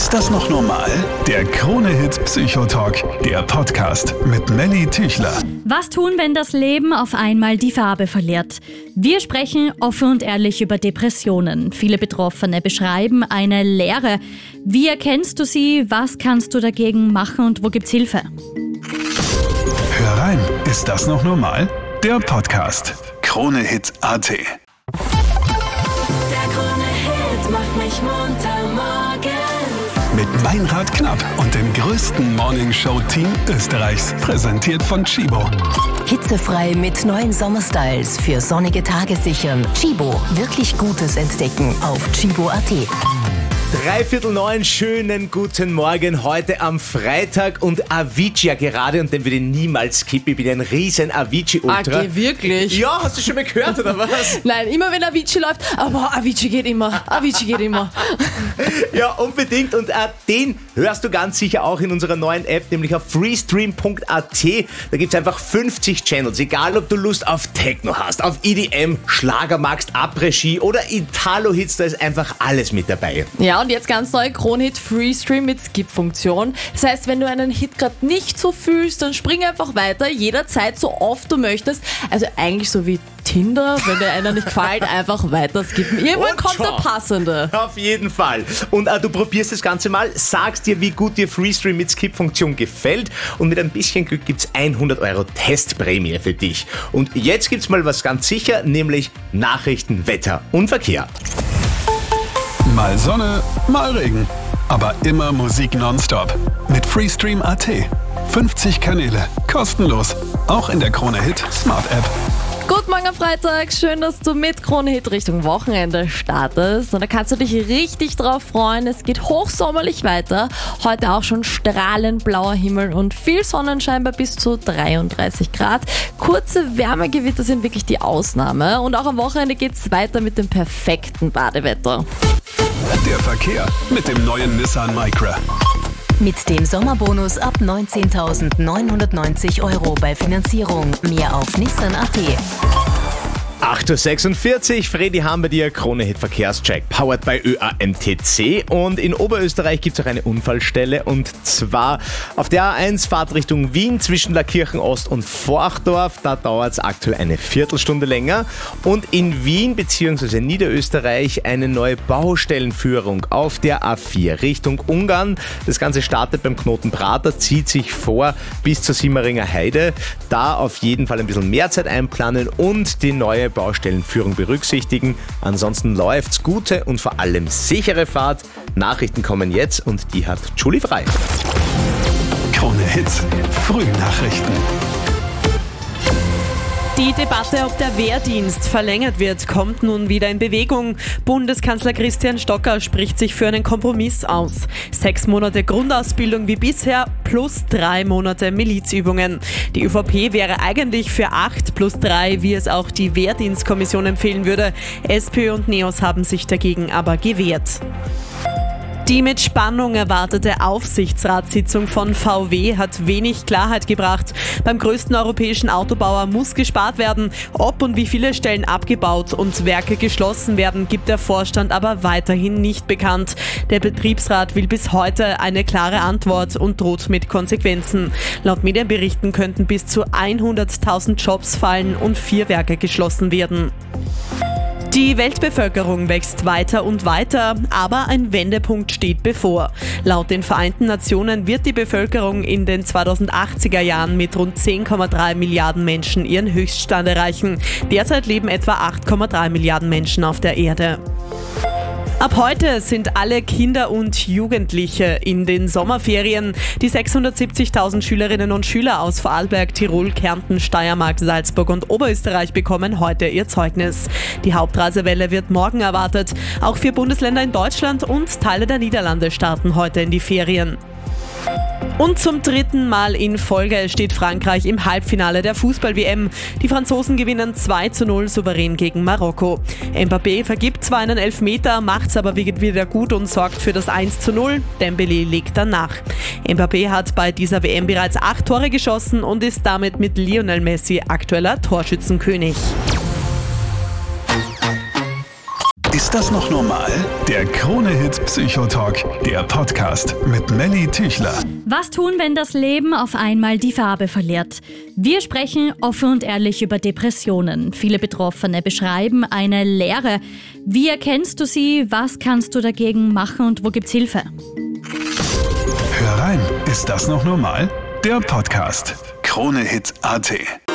Ist das noch normal? Der Krone-Hit Psychotalk, der Podcast mit Melly Tüchler. Was tun, wenn das Leben auf einmal die Farbe verliert? Wir sprechen offen und ehrlich über Depressionen. Viele Betroffene beschreiben eine Leere. Wie erkennst du sie? Was kannst du dagegen machen und wo gibt's Hilfe? Hör rein, ist das noch normal? Der Podcast. Krone-Hit.at. Der Krone-Hit macht mich munter morgens. Mit Meinrad Knapp und dem größten Morningshow-Team Österreichs. Präsentiert von Chibo. Hitzefrei mit neuen Sommerstyles für sonnige Tage sichern. Chibo, wirklich Gutes entdecken auf chibo.at. 8:45, schönen guten Morgen, heute am Freitag und Avicii ja gerade, und den würde ich niemals skippen, ich bin ein riesen Avicii-Ultra. Okay, wirklich? Ja, hast du schon mal gehört, oder was? Nein, immer wenn Avicii läuft, aber Avicii geht immer. Ja, unbedingt, und den hörst du ganz sicher auch in unserer neuen App, nämlich auf freestream.at. Da gibt es einfach 50 Channels, egal ob du Lust auf Techno hast, auf EDM, Schlager magst, Après-Ski oder Italo-Hits, da ist einfach alles mit dabei. Ja, und jetzt ganz neu, Krone-Hit Freestream mit Skip-Funktion. Das heißt, wenn du einen Hit gerade nicht so fühlst, dann spring einfach weiter, jederzeit, so oft du möchtest. Also eigentlich so wie Tinder, wenn dir einer nicht gefällt, einfach weiter skippen. Irgendwann kommt der passende. Auf jeden Fall. Und du probierst das Ganze mal, sagst dir, wie gut dir Freestream mit Skip-Funktion gefällt, und mit ein bisschen Glück gibt's 100 € Testprämie für dich. Und jetzt gibt's mal was ganz sicher, nämlich Nachrichten, Wetter und Verkehr. Mal Sonne, mal Regen. Aber immer Musik nonstop. Mit Freestream.at. 50 Kanäle. Kostenlos. Auch in der Krone-Hit Smart App. Guten Morgen am Freitag, schön, dass du mit Krone-Hit Richtung Wochenende startest. Und da kannst du dich richtig drauf freuen. Es geht hochsommerlich weiter. Heute auch schon strahlend blauer Himmel und viel Sonnenschein bei bis zu 33 Grad. Kurze Wärmegewitter sind wirklich die Ausnahme. Und auch am Wochenende geht es weiter mit dem perfekten Badewetter. Der Verkehr mit dem neuen Nissan Micra. Mit dem Sommerbonus ab 19.990 € bei Finanzierung. Mehr auf Nissan.at. 8:46 Uhr, Fredi haben wir dir, Krone-Hit Verkehrscheck, powered by ÖAMTC, und in Oberösterreich gibt es auch eine Unfallstelle, und zwar auf der A1 Fahrt Richtung Wien zwischen Laakirchen Ost und Forchdorf, da dauert es aktuell eine Viertelstunde länger, und in Wien bzw. Niederösterreich eine neue Baustellenführung auf der A4 Richtung Ungarn. Das Ganze startet beim Knoten Prater, zieht sich vor bis zur Simmeringer Heide, da auf jeden Fall ein bisschen mehr Zeit einplanen und die neue Baustellenführung berücksichtigen. Ansonsten läuft's, gute und vor allem sichere Fahrt. Nachrichten kommen jetzt, und die hat Julie frei. Krone-Hit Frühnachrichten. Die Debatte, ob der Wehrdienst verlängert wird, kommt nun wieder in Bewegung. Bundeskanzler Christian Stocker spricht sich für einen Kompromiss aus. 6 Monate Grundausbildung wie bisher plus 3 Monate Milizübungen. Die ÖVP wäre eigentlich für 8 plus 3, wie es auch die Wehrdienstkommission empfehlen würde. SPÖ und NEOS haben sich dagegen aber gewehrt. Die mit Spannung erwartete Aufsichtsratssitzung von VW hat wenig Klarheit gebracht. Beim größten europäischen Autobauer muss gespart werden. Ob und wie viele Stellen abgebaut und Werke geschlossen werden, gibt der Vorstand aber weiterhin nicht bekannt. Der Betriebsrat will bis heute eine klare Antwort und droht mit Konsequenzen. Laut Medienberichten könnten bis zu 100.000 Jobs fallen und 4 Werke geschlossen werden. Die Weltbevölkerung wächst weiter und weiter, aber ein Wendepunkt steht bevor. Laut den Vereinten Nationen wird die Bevölkerung in den 2080er Jahren mit rund 10,3 Milliarden Menschen ihren Höchststand erreichen. Derzeit leben etwa 8,3 Milliarden Menschen auf der Erde. Ab heute sind alle Kinder und Jugendliche in den Sommerferien. Die 670.000 Schülerinnen und Schüler aus Vorarlberg, Tirol, Kärnten, Steiermark, Salzburg und Oberösterreich bekommen heute ihr Zeugnis. Die Hauptreisewelle wird morgen erwartet. Auch 4 Bundesländer in Deutschland und Teile der Niederlande starten heute in die Ferien. Und zum 3. Mal in Folge steht Frankreich im Halbfinale der Fußball-WM. Die Franzosen gewinnen 2:0 souverän gegen Marokko. Mbappé vergibt zwar einen Elfmeter, macht's aber wieder gut und sorgt für das 1:0. Dembélé legt dann nach. Mbappé hat bei dieser WM bereits 8 Tore geschossen und ist damit mit Lionel Messi aktueller Torschützenkönig. Ist das noch normal? Der Krone-Hit Psychotalk, der Podcast mit Melly Tüchler. Was tun, wenn das Leben auf einmal die Farbe verliert? Wir sprechen offen und ehrlich über Depressionen. Viele Betroffene beschreiben eine Leere. Wie erkennst du sie? Was kannst du dagegen machen und wo gibt's Hilfe? Hör rein, ist das noch normal? Der Podcast. Krone-Hit.at